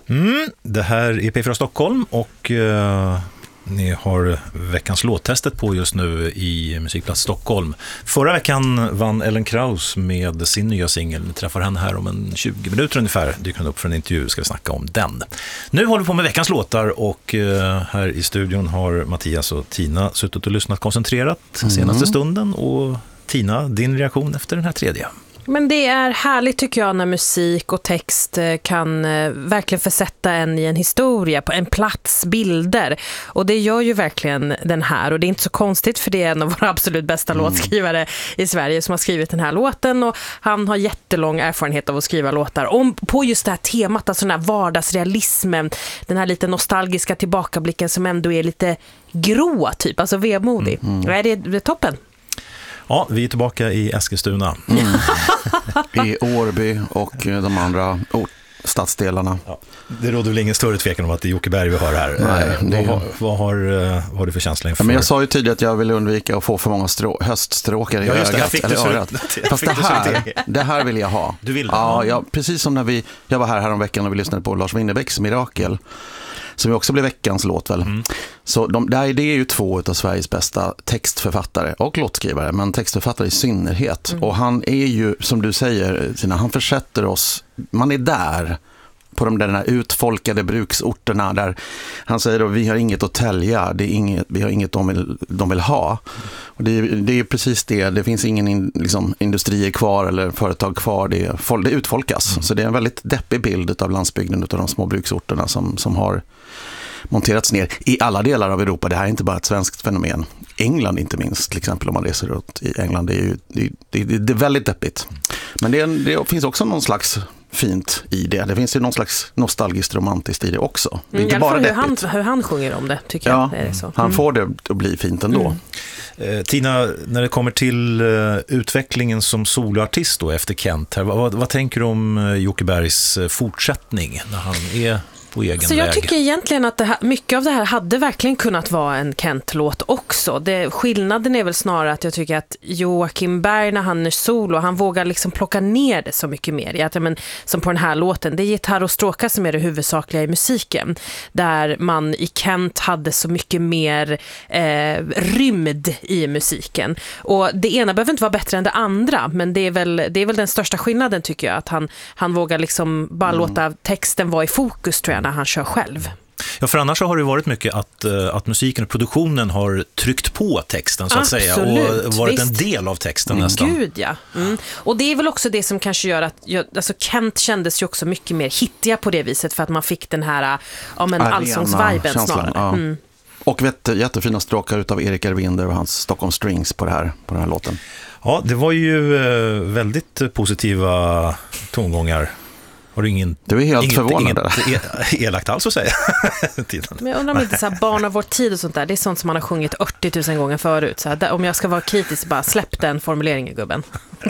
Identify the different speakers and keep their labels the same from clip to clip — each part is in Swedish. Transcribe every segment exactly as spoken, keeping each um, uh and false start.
Speaker 1: Mm, det här är P fyra Stockholm och uh, ni har veckans låttestet på just nu i Musikplats Stockholm. Förra veckan vann Ellen Kraus med sin nya singel. Ni träffar henne här om en tjugo minuter ungefär. Dyker hon upp för en intervju, ska vi snacka om den. Nu håller vi på med veckans låtar och uh, här i studion har Mattias och Tina suttit och lyssnat koncentrerat mm. senaste stunden. Och Tina, din reaktion efter den här tredje?
Speaker 2: Men det är härligt tycker jag när musik och text kan eh, verkligen försätta en i en historia, på en plats, bilder. Och det gör ju verkligen den här. Och det är inte så konstigt för det är en av våra absolut bästa mm. låtskrivare i Sverige som har skrivit den här låten. Och han har jättelång erfarenhet av att skriva låtar om, på just det här temat, alltså den här vardagsrealismen, den här lite nostalgiska tillbakablicken som ändå är lite grå typ, alltså vemodig. Mm. Mm. Ja, det, det är toppen.
Speaker 1: Ja, vi är tillbaka i Eskilstuna.
Speaker 3: Mm. I Årby och de andra ort, stadsdelarna. Ja,
Speaker 1: det råder väl ingen större tvekan om att det är Jocke Berg vi har här.
Speaker 3: Nej, det är...
Speaker 1: vad, vad, har, vad har du för känsla inför?
Speaker 3: Ja, men jag sa ju tidigare att jag ville undvika att få för många strå, höststråkar i ja, ögat. Det, eller örat. Fast det här, det här vill jag ha.
Speaker 1: Du vill det?
Speaker 3: Ja, jag, precis som när vi, jag var här häromveckan och vi lyssnade på Lars Winnerbäcks Mirakel. Som ju också blev veckans låt väl. Mm. Så de, det är ju två av Sveriges bästa textförfattare och låtskrivare, men textförfattare i synnerhet. Mm. Och han är ju, som du säger Tina, han försätter oss, man är där på de där utfolkade bruksorterna där han säger då, vi har inget att tälja, det är inget, vi har inget de vill, de vill ha. Och det, det är precis det, det finns ingen in, liksom, industrier kvar eller företag kvar, det, det utfolkas. Mm. Så det är en väldigt deppig bild av landsbygden, av de små bruksorterna som, som har monterats ner i alla delar av Europa. Det här är inte bara ett svenskt fenomen. England inte minst, till exempel om man reser runt i England, det är ju det, det, det, det är väldigt deppigt. Men det, det finns också någon slags fint i det. Det finns ju någon slags nostalgiskt romantiskt i det också. Det är
Speaker 2: mm,
Speaker 3: inte bara
Speaker 2: hur
Speaker 3: deppigt.
Speaker 2: han, hur han sjunger om det, tycker
Speaker 3: ja,
Speaker 2: jag. Är det så. Mm.
Speaker 3: Han får det att bli fint ändå.
Speaker 1: Mm. Eh, Tina, när det kommer till uh, utvecklingen som soloartist då efter Kent, här, vad, vad tänker du om uh, Jocke Bergs uh, fortsättning när han är på egen
Speaker 2: så jag
Speaker 1: väg?
Speaker 2: tycker egentligen att det här, mycket av det här hade verkligen kunnat vara en Kent-låt också. Det, skillnaden är väl snarare att jag tycker att Joakim Berg när han är solo, han vågar liksom plocka ner det så mycket mer. Att, men, som på den här låten, det är gitarr och stråkar som är det huvudsakliga i musiken. Där man i Kent hade så mycket mer eh, rymd i musiken. Och det ena behöver inte vara bättre än det andra, men det är väl, det är väl den största skillnaden tycker jag. Att han, han vågar liksom bara mm. låta texten vara i fokus tror jag när han kör själv.
Speaker 1: Ja, för annars har det varit mycket att, att musiken och produktionen har tryckt på texten så att
Speaker 2: Absolut,
Speaker 1: säga och varit
Speaker 2: visst.
Speaker 1: En del av texten
Speaker 2: mm.
Speaker 1: nästan.
Speaker 2: Gud, ja. Mm. Och det är väl också det som kanske gör att jag, alltså Kent kändes ju också mycket mer hittiga på det viset för att man fick den här ja, men allsångsviben snarare. Ja. Mm.
Speaker 3: Och vet, jättefina stråkar utav Erik Ervinder och hans Stockholm Strings på, det här, på den här låten.
Speaker 1: Ja, det var ju eh, väldigt positiva tongångar. Har du ingen,
Speaker 3: du är helt
Speaker 1: inget,
Speaker 3: förvånad.
Speaker 1: Inget elakt alls att säga.
Speaker 2: Men jag undrar om inte så här, barn av vår tid och sånt där, det är sånt som man har sjungit åttio tusen gånger förut. Så här, där, om jag ska vara kritisk, bara släpp den formuleringen, gubben.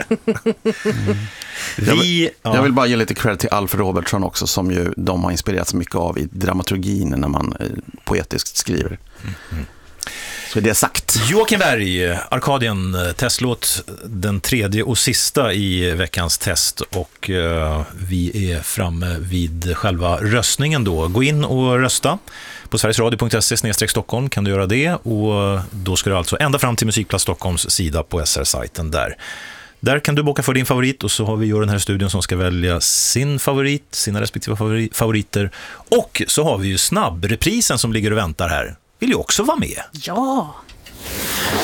Speaker 3: mm. jag, vill, ja. jag vill bara ge lite cred till Alf Robertson också, som ju de har inspirerats mycket av i dramaturgin när man eh, poetiskt skriver. Mm. Mm. Så det är sagt.
Speaker 1: Joakim Berg, Arkadien, testlåt, den tredje och sista i veckans test och uh, vi är framme vid själva röstningen då. Gå in och rösta på sverigesradio punkt se slash Stockholm kan du göra det och då ska du alltså ända fram till Musikplats Stockholms sida på S R-sajten där. Där kan du boka för din favorit och så har vi ju den här studion som ska välja sin favorit, sina respektive favoriter och så har vi ju snabbreprisen som ligger och väntar här. Vill ju också vara med.
Speaker 2: Ja.